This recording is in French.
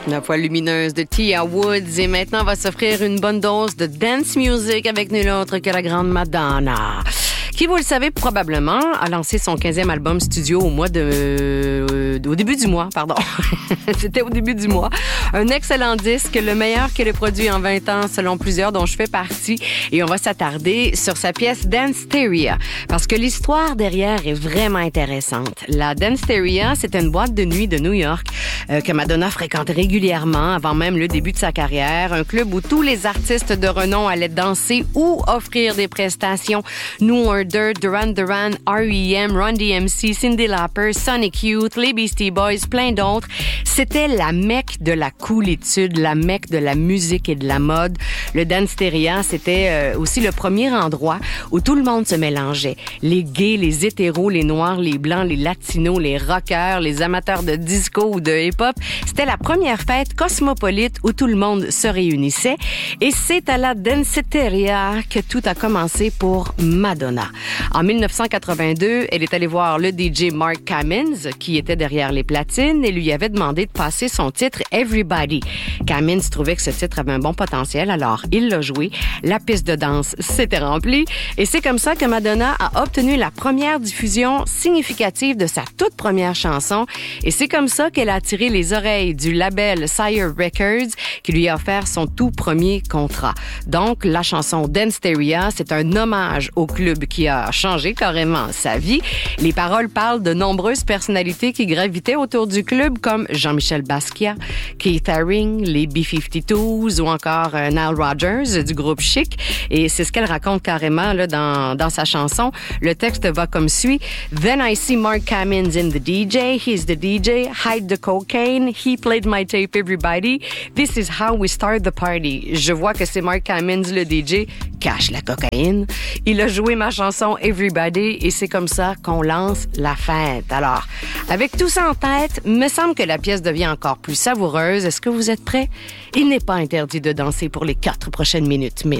La voix lumineuse de Tia Woods. Et maintenant, on va s'offrir une bonne dose de dance music avec nul autre que la grande Madonna, qui, vous le savez probablement, a lancé son 15e album studio au début du mois, pardon. C'était au début du mois. Un excellent disque, le meilleur qu'elle ait produit en 20 ans, selon plusieurs, dont je fais partie. Et on va s'attarder sur sa pièce Danceteria, parce que l'histoire derrière est vraiment intéressante. La Danceteria, c'est une boîte de nuit de New York que Madonna fréquente régulièrement, avant même le début de sa carrière. Un club où tous les artistes de renom allaient danser ou offrir des prestations. New Order, Duran Duran, R.E.M., Run DMC, Cyndi Lauper, Sonic Youth, les Beastie Boys, plein d'autres. C'était la mecque de la coolitude, la mecque de la musique et de la mode. Le Danceteria, c'était aussi le premier endroit où tout le monde se mélangeait. Les gays, les hétéros, les noirs, les blancs, les latinos, les rockers, les amateurs de disco ou de hip-hop. C'était la première fête cosmopolite où tout le monde se réunissait. Et c'est à la Danceteria que tout a commencé pour Madonna. En 1982, elle est allée voir le DJ Mark Kaminz, qui était derrière les platines, et lui avait demandé de passer son titre Everybody. Kaminz trouvait que ce titre avait un bon potentiel, alors il l'a joué. La piste de danse s'était remplie, et c'est comme ça que Madonna a obtenu la première diffusion significative de sa toute première chanson, et c'est comme ça qu'elle a attiré les oreilles du label Sire Records, qui lui a offert son tout premier contrat. Donc, la chanson Danceteria, c'est un hommage au club qui a changé carrément sa vie. Les paroles parlent de nombreuses personnalités qui gravitaient autour du club, comme Jean-Michel Basquiat, Keith Haring, les B-52s ou encore Nile Rodgers du groupe Chic. Et c'est ce qu'elle raconte carrément là, dans sa chanson. Le texte va comme suit. Then I see Mark Kaminz in the DJ. He's the DJ. Hide the cocaine. He played my tape, everybody. This is how we start the party. Je vois que c'est Mark Kaminz, le DJ, cache la cocaïne. Il a joué ma chanson Everybody et c'est comme ça qu'on lance la fête. Alors, avec tout ça en tête, me semble que la pièce devient encore plus savoureuse. Est-ce que vous êtes prêts? Il n'est pas interdit de danser pour les 4 prochaines minutes, mais